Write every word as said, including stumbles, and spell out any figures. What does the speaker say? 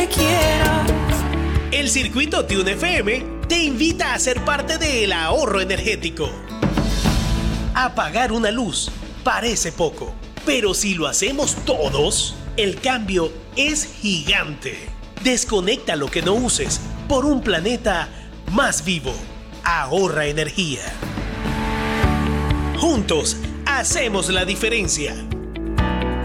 quiera. El circuito Tune F M te invita a ser parte del ahorro energético. Apagar una luz parece poco, pero si lo hacemos todos, el cambio es gigante. Desconecta lo que no uses por un planeta más vivo. Ahorra energía. Juntos hacemos la diferencia.